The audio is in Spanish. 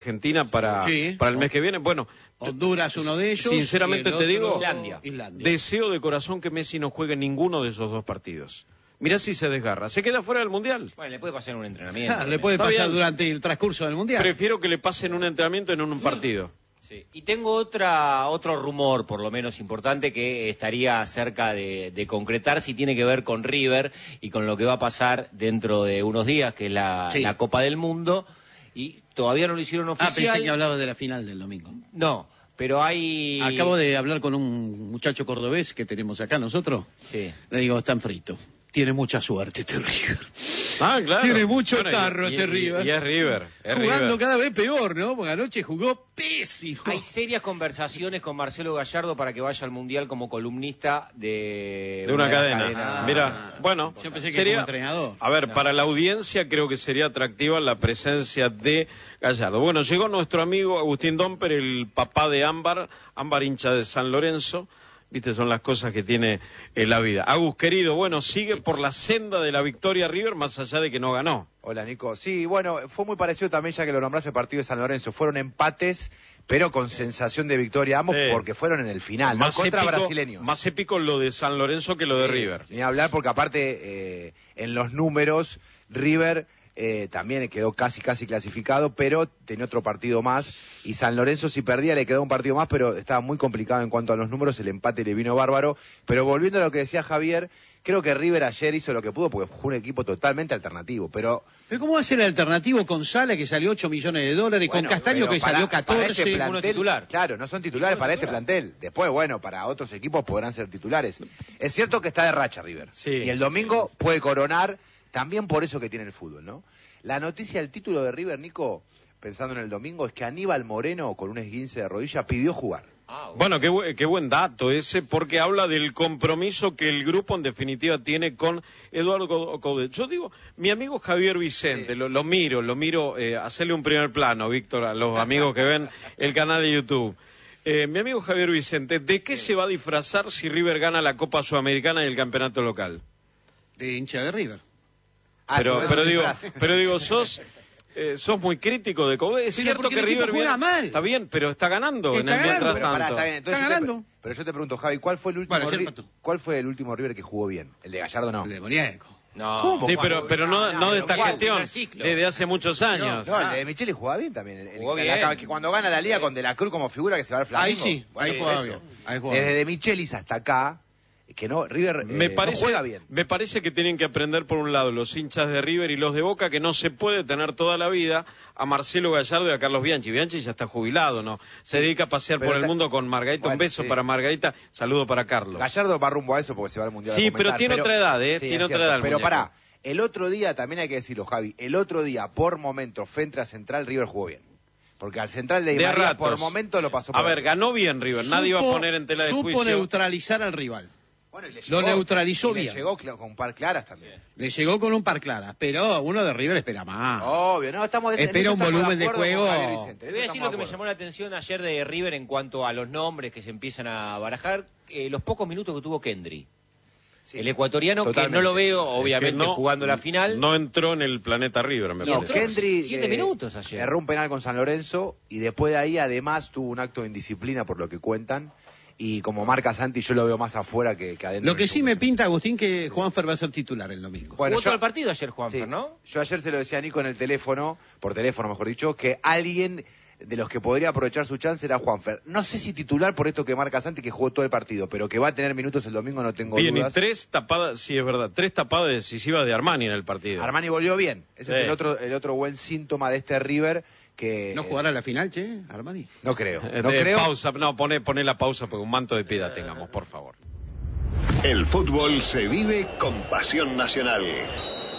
Argentina para el mes que viene. Bueno, Honduras uno de ellos. Sinceramente te digo, Islandia. Deseo de corazón que Messi no juegue ninguno de esos dos partidos. Mirá si se desgarra. Se queda fuera del Mundial. Bueno, le puede pasar un entrenamiento. Le puede pasar durante el transcurso del Mundial. Prefiero que le pasen un entrenamiento en un partido. Sí. Y tengo otro rumor, por lo menos importante, que estaría cerca de concretar, si tiene que ver con River y con lo que va a pasar dentro de unos días, que es la Copa del Mundo. Y todavía no lo hicieron oficial. Pensé que hablabas de la final del domingo. No, pero hay... Acabo de hablar con un muchacho cordobés que tenemos acá nosotros. Sí. Le digo, están fritos. Tiene mucha suerte este River. Claro. Tiene mucho tarro este River. Y es River. Jugando cada vez peor, ¿no? Porque anoche jugó pésimo. Hay serias conversaciones con Marcelo Gallardo para que vaya al Mundial como columnista de una cadena. Mira, bueno, yo pensé que sería, como entrenador. A ver, para la audiencia creo que sería atractiva la presencia de Gallardo. Bueno, llegó nuestro amigo Agustín Domper, el papá de Ámbar hincha de San Lorenzo. Viste, son las cosas que tiene la vida. Agus, querido, bueno, sigue por la senda de la victoria River, más allá de que no ganó. Hola, Nico. Sí, bueno, fue muy parecido también, ya que lo nombraste, el partido de San Lorenzo. Fueron empates, pero con sensación de victoria ambos, porque fueron en el final, más ¿no? Contra épico, brasileños. Más épico lo de San Lorenzo que lo de River. Ni hablar, porque aparte, en los números, River... también quedó casi clasificado, pero tenía otro partido más, y San Lorenzo si perdía le quedó un partido más, pero estaba muy complicado en cuanto a los números, el empate le vino bárbaro. Pero volviendo a lo que decía Javier, creo que River ayer hizo lo que pudo, porque fue un equipo totalmente alternativo, pero ¿cómo va a ser el alternativo con Sala, que salió 8 millones de dólares, bueno, con Castaño, que salió 14? Para este plantel, uno titular. Claro, no son titulares para este plantel. Después, bueno, para otros equipos podrán ser titulares. Es cierto que está de racha River, y el domingo puede coronar, también por eso que tiene el fútbol, ¿no? La noticia del título de River, Nico, pensando en el domingo, es que Aníbal Moreno, con un esguince de rodilla, pidió jugar. Bueno, qué buen dato ese, porque habla del compromiso que el grupo en definitiva tiene con Eduardo Coudet. Yo digo, mi amigo Javier Vicente, lo miro, hacerle un primer plano, Víctor, a los amigos que ven el canal de YouTube. Mi amigo Javier Vicente, ¿de qué se va a disfrazar si River gana la Copa Sudamericana y el campeonato local? De hincha de River. Pero digo, sos muy crítico de Coudet. Es cierto que River juega mal. Está bien, pero está ganando en el mientras tanto. Está ganando. Pero yo te pregunto, Javi, ¿cuál fue el último River que jugó bien? ¿El de Gallardo no? El de Muñeco. No. Sí, pero no de esta gestión, desde hace muchos años. No, el de Micheli jugaba bien también. Jugó bien. Que cuando gana la Liga con De la Cruz como figura que se va al Flamengo. Ahí sí, ahí jugaba bien. Desde de Michelis hasta acá, que no, River no juega bien. Me parece que tienen que aprender por un lado los hinchas de River y los de Boca, que no se puede tener toda la vida a Marcelo Gallardo y a Carlos Bianchi. Bianchi ya está jubilado, ¿no? Se dedica a pasear por el mundo con Margarita. Un beso para Margarita, saludo para Carlos. Gallardo va rumbo a eso porque se va al Mundial. Sí, pero tiene otra edad, tiene otra edad. Pero pará, el otro día, también hay que decirlo, Javi, el otro día, por momento, frente a Central, River jugó bien. Porque al Central de Di María, por momento, lo pasó por... A ver, ganó bien River, nadie iba a poner en tela de juicio. Supo neutralizar al rival. Bueno, lo neutralizó bien. Le llegó con un par claras también. Le llegó con un par claras, pero uno de River espera más. Obvio, no, espera un volumen de juego. Te voy a decir lo que me llamó la atención ayer de River en cuanto a los nombres que se empiezan a barajar, los pocos minutos que tuvo Kendry. Sí, el ecuatoriano, totalmente. Que no lo veo, obviamente, jugando la final. No entró en el planeta River, me parece. Kendry 7 minutos ayer. Erró un penal con San Lorenzo y después de ahí, además, tuvo un acto de indisciplina, por lo que cuentan. Y como marca Santi, yo lo veo más afuera que adentro. Lo que sí me pinta, Agustín, que Juanfer va a ser titular el domingo. Bueno, jugó todo el partido ayer, Juanfer, ¿no? Yo ayer se lo decía a Nico en el teléfono, por teléfono mejor dicho, que alguien de los que podría aprovechar su chance era Juanfer. No sé si titular por esto que marca Santi, que jugó todo el partido, pero que va a tener minutos el domingo, no tengo dudas. Bien, y 3 tapadas, sí es verdad, 3 tapadas decisivas de Armani en el partido. Armani volvió bien. Ese es el otro buen síntoma de este River. Que ¿No jugará la final, che, Armani? No creo. No creo. Pausa, poné la pausa, porque un manto de piedad tengamos, por favor. El fútbol se vive con pasión nacional.